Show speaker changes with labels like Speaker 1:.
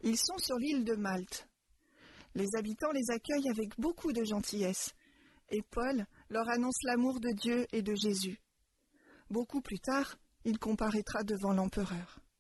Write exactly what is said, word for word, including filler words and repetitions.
Speaker 1: Ils sont sur l'île de Malte. Les habitants les accueillent avec beaucoup de gentillesse, et Paul leur annonce l'amour de Dieu et de Jésus. Beaucoup plus tard, il comparaîtra devant l'empereur.